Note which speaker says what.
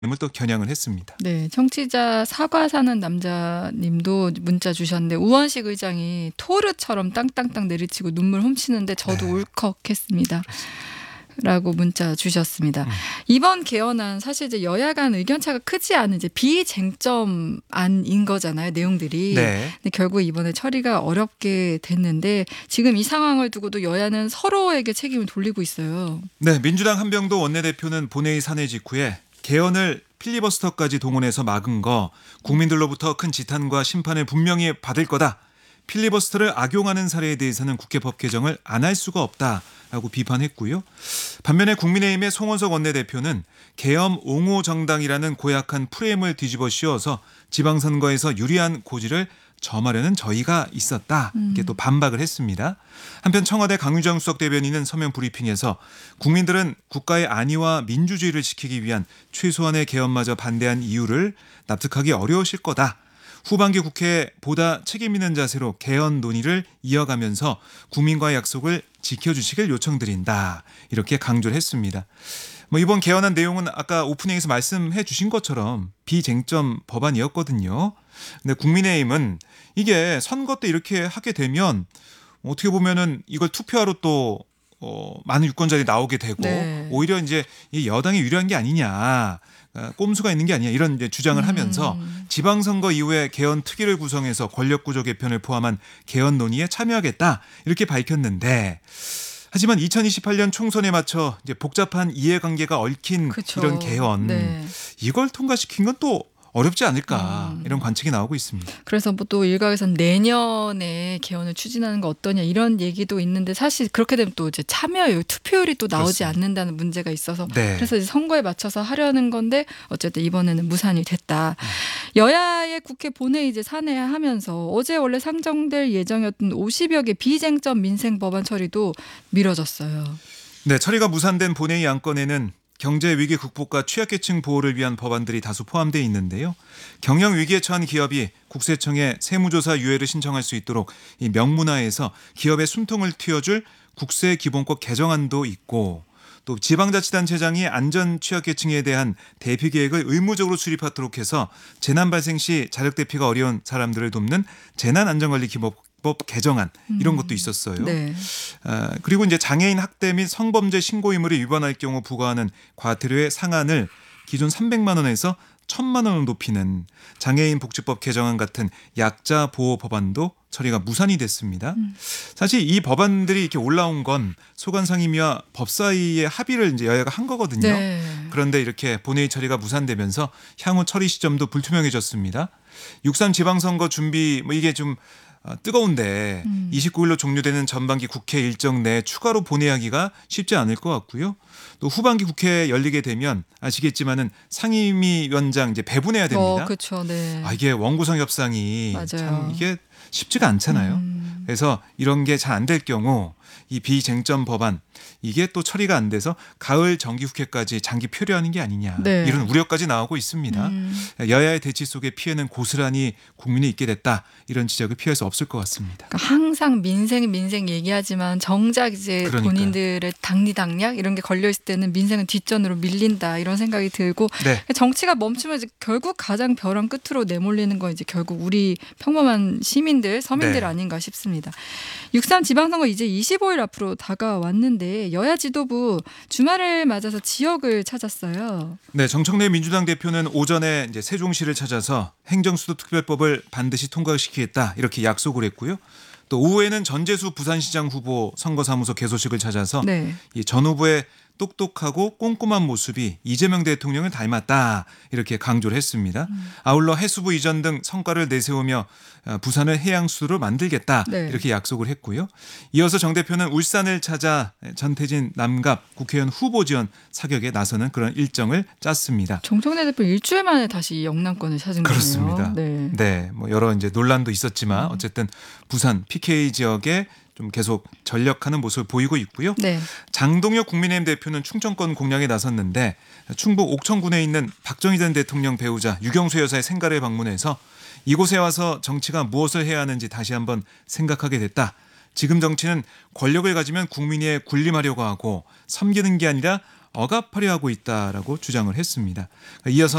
Speaker 1: 을 또 겨냥을 했습니다.
Speaker 2: 네, 청취자 사과 사는 남자님도 문자 주셨는데 우원식 의장이 토르처럼 땅땅땅 내리치고 눈물 훔치는데 저도
Speaker 1: 네.
Speaker 2: 울컥했습니다. 라고 문자 주셨습니다. 이번 개헌안 사실 이제 여야 간 의견차가 크지 않은 이제 비쟁점 안인 거잖아요, 내용들이.
Speaker 1: 네.
Speaker 2: 근데 결국 이번에 처리가 어렵게 됐는데 지금 이 상황을 두고도 여야는 서로에게 책임을 돌리고 있어요.
Speaker 1: 네, 민주당 한병도 원내대표는 본회의 산회 직후에 개헌을 필리버스터까지 동원해서 막은 거 국민들로부터 큰 지탄과 심판을 분명히 받을 거다. 필리버스터를 악용하는 사례에 대해서는 국회법 개정을 안 할 수가 없다라고 비판했고요. 반면에 국민의힘의 송원석 원내대표는 계엄 옹호 정당이라는 고약한 프레임을 뒤집어 씌워서 지방선거에서 유리한 고지를 점하려는 저희가 있었다. 이게 또 반박을 했습니다. 한편 청와대 강유정 수석 대변인은 서면 브리핑에서 국민들은 국가의 안위와 민주주의를 지키기 위한 최소한의 개헌마저 반대한 이유를 납득하기 어려우실 거다. 후반기 국회에 보다 책임 있는 자세로 개헌 논의를 이어가면서 국민과의 약속을 지켜주시길 요청드린다. 이렇게 강조를 했습니다. 이번 개헌안 내용은 아까 오프닝에서 말씀해 주신 것처럼 비쟁점 법안이었거든요. 근데 국민의힘은 이게 선거 때 이렇게 하게 되면 어떻게 보면은 이걸 투표하러 또 많은 유권자들이 나오게 되고
Speaker 2: 네.
Speaker 1: 오히려 이제 이 여당이 유리한 게 아니냐. 꼼수가 있는 게 아니냐 이런 이제 주장을 하면서 지방선거 이후에 개헌 특위를 구성해서 권력구조 개편을 포함한 개헌 논의에 참여하겠다 이렇게 밝혔는데 하지만 2028년 총선에 맞춰 이제 복잡한 이해관계가 얽힌
Speaker 2: 그쵸.
Speaker 1: 이런 개헌
Speaker 2: 네.
Speaker 1: 이걸 통과시킨 건 또 어렵지 않을까 이런 관측이 나오고 있습니다.
Speaker 2: 그래서 뭐 또 일각에서는 내년에 개헌을 추진하는 거 어떠냐 이런 얘기도 있는데 사실 그렇게 되면 또 이제 참여율, 투표율이 또 나오지
Speaker 1: 그렇습니다.
Speaker 2: 않는다는 문제가 있어서
Speaker 1: 네.
Speaker 2: 그래서 이제 선거에 맞춰서 하려는 건데 어쨌든 이번에는 무산이 됐다. 여야의 국회 본회의 이제 산회하면서 어제 원래 상정될 예정이었던 50여 개 비쟁점 민생 법안 처리도 미뤄졌어요.
Speaker 1: 네, 처리가 무산된 본회의 안건에는 경제 위기 극복과 취약계층 보호를 위한 법안들이 다수 포함되어 있는데요. 경영 위기에 처한 기업이 국세청에 세무조사 유예를 신청할 수 있도록 이 명문화해서 기업의 숨통을 틔워줄 국세기본법 개정안도 있고 또 지방자치단체장이 안전 취약계층에 대한 대피 계획을 의무적으로 수립하도록 해서 재난 발생 시 자력 대피가 어려운 사람들을 돕는 재난안전관리기본법 개정안 이런 것도 있었어요.
Speaker 2: 네.
Speaker 1: 그리고 이제 장애인 학대 및 성범죄 신고 의무를 위반할 경우 부과하는 과태료의 상한을 기존 300만 원에서 1,000만 원으로 높이는 장애인 복지법 개정안 같은 약자 보호 법안도 처리가 무산이 됐습니다. 사실 이 법안들이 이렇게 올라온 건 소관 상임위와 법사위의 합의를 이제 여야가 한 거거든요.
Speaker 2: 네.
Speaker 1: 그런데 이렇게 본회의 처리가 무산되면서 향후 처리 시점도 불투명해졌습니다. 6.3 지방선거 준비 이게 좀 뜨거운데 29일로 종료되는 전반기 국회 일정 내 추가로 본회의하기가 쉽지 않을 것 같고요. 또 후반기 국회 열리게 되면 아시겠지만은 상임위원장 이제 배분해야 됩니다.
Speaker 2: 그렇죠. 네.
Speaker 1: 이게 원구성 협상이
Speaker 2: 맞아요.
Speaker 1: 참 이게 쉽지가 않잖아요. 그래서 이런 게 잘 안 될 경우 이 비쟁점 법안 이게 또 처리가 안 돼서 가을 정기국회까지 장기 표류하는 게 아니냐
Speaker 2: 네.
Speaker 1: 이런 우려까지 나오고 있습니다. 여야의 대치 속에 피해는 고스란히 국민이 있게 됐다 이런 지적을 피할 수 없을 것 같습니다.
Speaker 2: 그러니까 항상 민생 얘기하지만 정작 이제
Speaker 1: 그러니까요.
Speaker 2: 본인들의 당리당략 이런 게 걸려 있을 때는 민생은 뒷전으로 밀린다 이런 생각이 들고
Speaker 1: 네.
Speaker 2: 정치가 멈추면 이제 결국 가장 벼랑 끝으로 내몰리는 건 이제 결국 우리 평범한 시민들 서민들
Speaker 1: 네.
Speaker 2: 아닌가 싶습니다. 6.3 지방선거 이제 25일 앞으로 다가왔는데 여야 지도부 주말을 맞아서 지역을 찾았어요.
Speaker 1: 네, 정청래 민주당 대표는 오전에 이제 세종시를 찾아서 행정수도특별법을 반드시 통과시키겠다 이렇게 약속을 했고요. 또 오후에는 전재수 부산시장 후보 선거사무소 개소식을 찾아서
Speaker 2: 네.
Speaker 1: 이 전 후보의 똑똑하고 꼼꼼한 모습이 이재명 대통령을 닮았다 이렇게 강조를 했습니다. 아울러 해수부 이전 등 성과를 내세우며 부산을 해양수도로 만들겠다
Speaker 2: 네.
Speaker 1: 이렇게 약속을 했고요. 이어서 정 대표는 울산을 찾아 전태진 남갑 국회의원 후보 지원 사격에 나서는 그런 일정을 짰습니다.
Speaker 2: 정청래 대표 일주일 만에 다시 영남권을 찾은
Speaker 1: 그렇습니다.
Speaker 2: 거네요.
Speaker 1: 네, 뭐 여러 이제 논란도 있었지만 어쨌든 부산 PK 지역에 좀 계속 전력하는 모습을 보이고 있고요.
Speaker 2: 네.
Speaker 1: 장동혁 국민의힘 대표는 충청권 공략에 나섰는데 충북 옥천군에 있는 박정희 전 대통령 배우자 유경수 여사의 생가를 방문해서 이곳에 와서 정치가 무엇을 해야 하는지 다시 한번 생각하게 됐다. 지금 정치는 권력을 가지면 국민에 군림하려고 하고 섬기는 게 아니라 억압하려 하고 있다라고 주장을 했습니다. 이어서